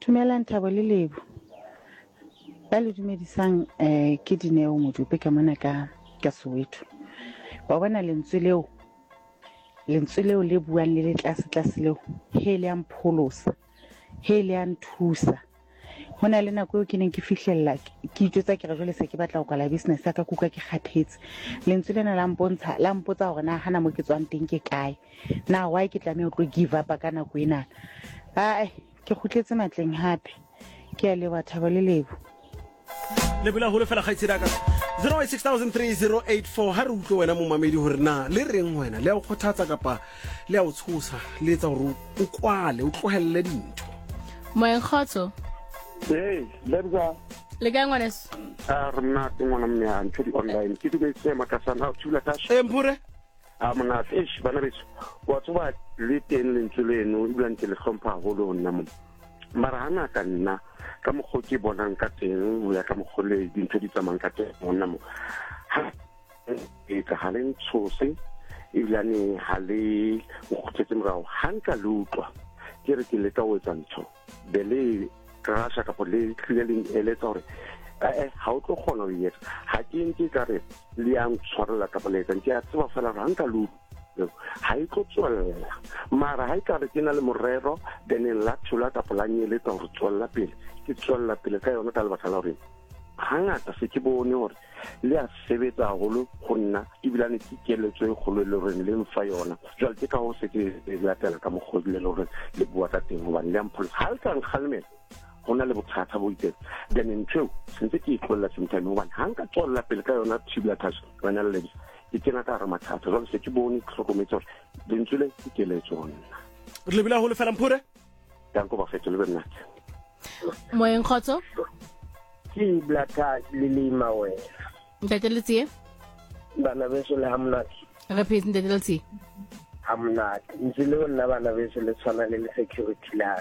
Dumelang Thabo le Lebo. Ba le dumedisang ke Dineo Modupe ka mona ka Soweto. Wa bona lentswe leo le buang le tlase leo he le ampholosa he le anthusa. Hona le nako eo ke neng ke fihlella ke itjwetsa ke re jole se ke batla go kwala business ya ka kuka ke kgathetse. Lentswe lena la mpotsa hore na hana mo ke tswang teng ke kae. Na why ke tlameha go give up ka nako ena. Ke khutletse matleng hape. Ke a leba Thabo le Lebo. Lebula hole fela khaitsira ka 0863084 ha re utlwe wena mo mamedi hore na le reng wena le a go khothatsa kapa le a o tshosa le etsa hore o kwale o tlohelle dintho Moenkgotso lebza le ka ngwaneso rena ngwana mme ntho di online ke di se makasana o thula tash mpure amona fish bana beso wa tsoba le teng lentswe leno e blant le hlompha go lona mo mara hana ka nna ka moggo ke bonang ka teng o ya ka mogole dintho di tsamang ka teng monna mo ha e ka halen tshose e bilane hale o khotetse morao hanka lutwa ke re ke le ka o etsa ntho bele krasha ka le clearing eletsa hore ha o tlo khona o yetsa ha ke ntse ka re le yang tshwarela ka le tsa ke a tseba fela hanka lutwa ha e tlo tswella mara ha e ka re ke na le morero then la thula ka polanye le tsa hore tswella pele ke tswella pele ka yona ka le batla hore hangata se ke bone hore le a sebetsa haholo go nna e bilane ke keletswe go le reng le mfa yona jwale ke ka ho se ke latela ka mogodi le hore le bua ka teng hobane le ampol ha le ka nkgalmela hona le bothata bo itse then ntho sentse ke tlolla sometime hobane hanka tswella pele ka yona tubular touch wena le ke tena ka re mathata jwale se ke bone ke hlokometse hore dintsule ke keletso nna re lebila hole fela mpure danko ba fetole bena Moenkgotso ke blata lilima we Nteteletse bana beso le hamnat repeat nteteletse hamnat ntsile nna bana beso le tswana le security la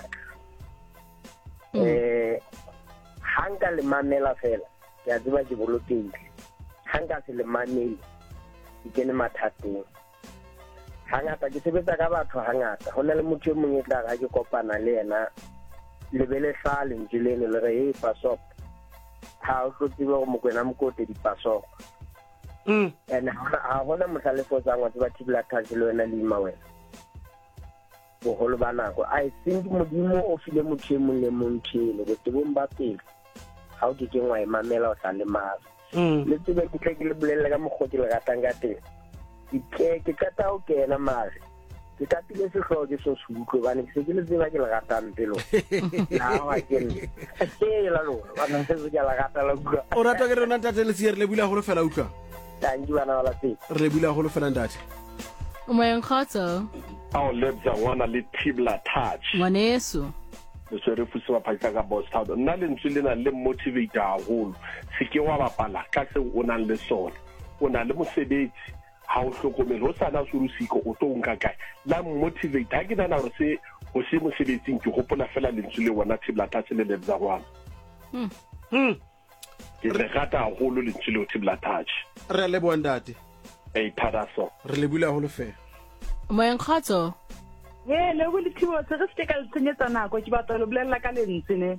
hanga le mamela fela ya diba ke bolokile hanga se le mamela ikene mathateng hangata ke sebetsa ka batho hangata hona le motho e mongwe tla ga ke kopana le yena lebele sale ntsilene le re pasop ha o tlotsiwa go mokwena mokote di pasop and ha hona mohlale fotsa ngwa ba thibela touch le wena le ima wena go holo bana go I think modimo o file motho e mong le montshele go tebong ba pele ha o ke ngwa e mamela o tla le mara le tsebe ke tle ke le bolelle ka mogoti le ratang ka teng ke kata o kena mare ke katile se hlo ke so sutlo bana ke se ke le tseba ke le ratang pelo na wa ke la lo bana se ke la rata la bua o rata ke rena ntate le tsiere le bula hole fela utlwa tangi bana wala tse re bula hole fela ntate Moenkgotso ao lebza ngwana le tibla touch ngwaneso se re fuse ba phaka ka boss town nna le ntse le na le motivate haholo se ke wa bapala ka se o nang le sona o na le mosebetsi ha o hlokomele ho sana surusiko o tlo nka kae la motivate ha ke nana hore se o se mosebetsing ke gopola fela le ntse le wona tibla touch le lebza ngwana ke re gata haholo le ntse le tibla touch re le bo ndate thadaso re le bula hole fela Moenkgotso le go le thibo se re se ka le tsenyetsa nako ke batla le bolella ka lentswe ne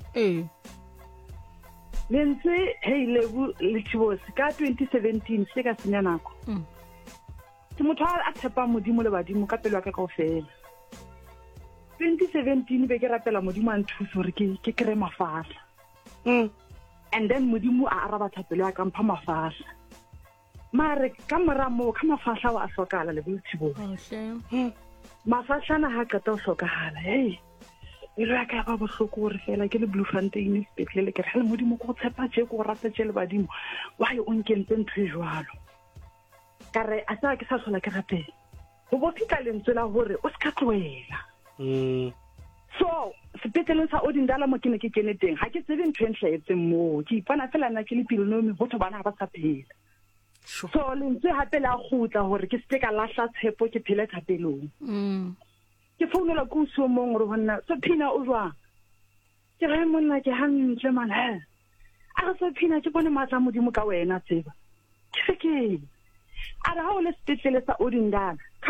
lentswe le thibo se ka 2017 se ka senya nako ke motho a tshepa modimo le badimo ka pelo ya ka kaofela 2017 be ke rapela modimo a nthusa hore ke kre mafahla and then modimo a araba thapelo ya ka mpha mafahla mare ka moramo ka mafahla wa hlokala le bolthibo mafahlana ha ka ta hlokala e re ka ba bohloko gore fela ke le Bloemfontein sepetlele ke re le modimo go tshepa tse go rata tse le badimo wa yo onkentse ntho e jwalo ka re a sa ke sa hlola ke rapela go bo fitla lentswe la hore o se ka tloela so sepetleleng sa Odindala mo ke ne ke kene teng ha ke tsebe ntho e nhlaetseng mo ke ipana fela nna ke le pilinomi botho bana ba sa phela so lentswe hape la khutla hore ke se ka lahla tshepo ke phele thapelong ke founela go so mong re bona so phina o jwa ke re monna ke hantle man a so phina ke bone matla modimo ka wena tseba ke se ke a ra ha o le sepetlele sa Odindala